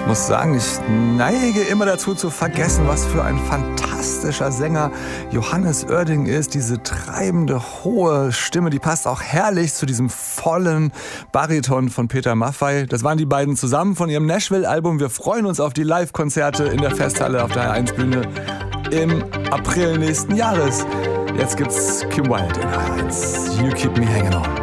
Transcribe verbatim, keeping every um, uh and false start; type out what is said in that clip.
muss sagen, ich neige immer dazu zu vergessen, was für ein fantastischer Sänger Johannes Oerding ist. Diese treibende, hohe Stimme, die passt auch herrlich zu diesem vollen Bariton von Peter Maffay. Das waren die beiden zusammen von ihrem Nashville-Album. Wir freuen uns auf die Live-Konzerte in der Festhalle auf der H eins Bühne im April nächsten Jahres. Jetzt gibt's Kim Wilde in H eins. You Keep Me Hanging On.